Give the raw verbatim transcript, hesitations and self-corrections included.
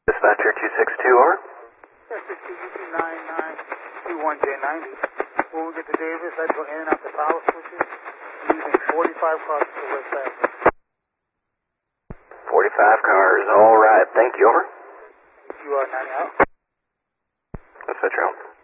Dispatcher two six two, over. Yes, six two two nine nine two one J ninety. When we get to Davis, I go in and out the power switches using forty-five cars to the west side. forty-five cars, all right. Thank you, over. You are ninety out. That's Metro.